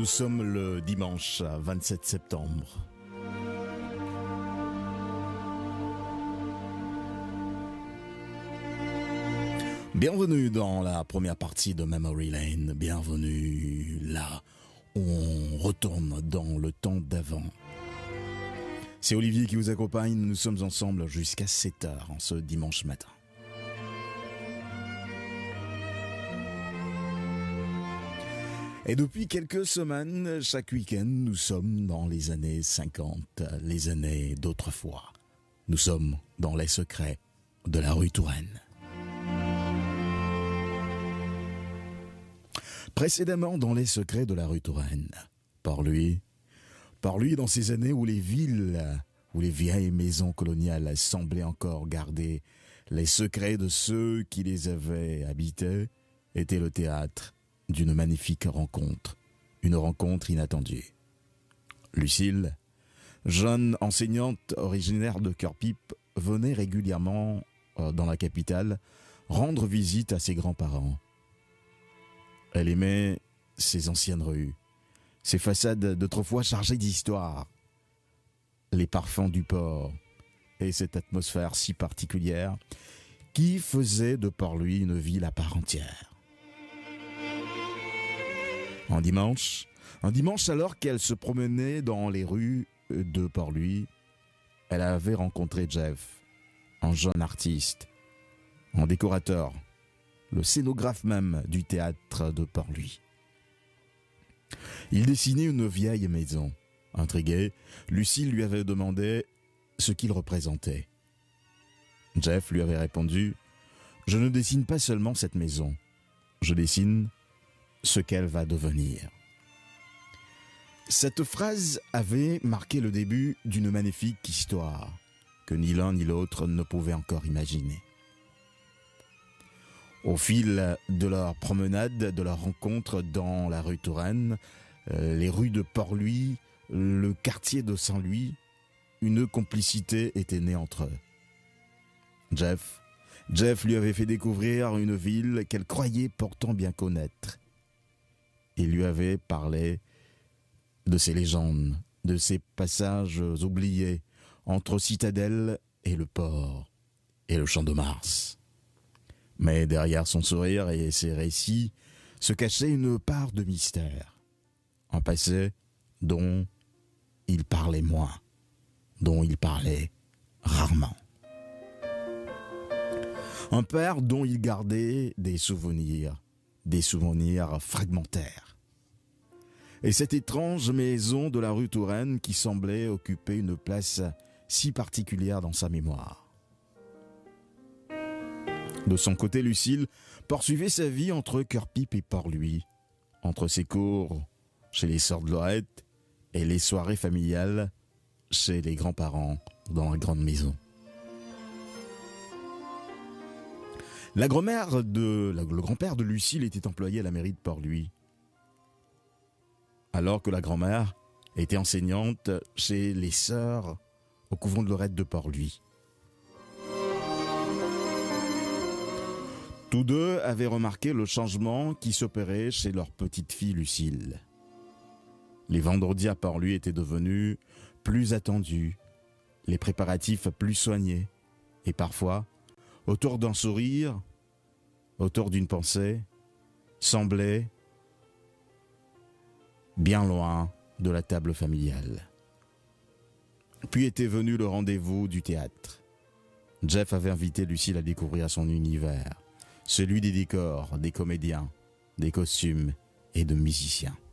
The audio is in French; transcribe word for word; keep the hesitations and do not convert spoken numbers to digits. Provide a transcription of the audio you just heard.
Nous sommes le dimanche vingt-sept septembre. Bienvenue dans la première partie de Memory Lane. Bienvenue là où on retourne dans le temps d'avant. C'est Olivier qui vous accompagne. Nous sommes ensemble jusqu'à sept heures en ce dimanche matin. Et depuis quelques semaines, chaque week-end, nous sommes dans les années cinquante, les années d'autrefois. Nous sommes dans les secrets de la rue Touraine. Précédemment, dans les secrets de la rue Touraine, par lui, par lui dans ces années où les villes, où les vieilles maisons coloniales semblaient encore garder les secrets de ceux qui les avaient habitées, était le théâtre d'une magnifique rencontre, une rencontre inattendue. Lucille, jeune enseignante originaire de Cœur-Pipe, venait régulièrement euh, dans la capitale rendre visite à ses grands-parents. Elle aimait ses anciennes rues, ses façades d'autrefois chargées d'histoire, les parfums du port et cette atmosphère si particulière qui faisait de Port-Louis une ville à part entière. Un dimanche, un dimanche alors qu'elle se promenait dans les rues de Port-Louis, elle avait rencontré Jeff, un jeune artiste, un décorateur, le scénographe même du théâtre de Port-Louis. Il dessinait une vieille maison. Intriguée, Lucille lui avait demandé ce qu'il représentait. Jeff lui avait répondu « Je ne dessine pas seulement cette maison, je dessine ce qu'elle va devenir. » Cette phrase avait marqué le début d'une magnifique histoire que ni l'un ni l'autre ne pouvaient encore imaginer. Au fil de leur promenade, de leur rencontre dans la rue Touraine, euh, les rues de Port-Louis, le quartier de Saint-Louis, une complicité était née entre eux. Jeff, Jeff lui avait fait découvrir une ville qu'elle croyait pourtant bien connaître. Il lui avait parlé de ses légendes, de ses passages oubliés entre Citadelle et le port et le Champ de Mars. Mais derrière son sourire et ses récits se cachait une part de mystère, un passé dont il parlait moins, dont il parlait rarement. Un père dont il gardait des souvenirs, des souvenirs fragmentaires. Et cette étrange maison de la rue Touraine qui semblait occuper une place si particulière dans sa mémoire. De son côté, Lucille poursuivait sa vie entre Cœur-Pipe et Port-Louis, entre ses cours chez les sœurs de Lorette et les soirées familiales chez les grands-parents dans la grande maison. La grand-mère de, le grand-père de Lucille était employé à la mairie de Port-Louis, alors que la grand-mère était enseignante chez les sœurs au couvent de Lorette de Port-Louis. Tous deux avaient remarqué le changement qui s'opérait chez leur petite fille Lucille. Les vendredis à Port-Louis étaient devenus plus attendus, les préparatifs plus soignés, et parfois, autour d'un sourire, autour d'une pensée, semblaient bien loin de la table familiale. Puis était venu le rendez-vous du théâtre. Jeff avait invité Lucille à découvrir son univers, celui des décors, des comédiens, des costumes et de musiciens.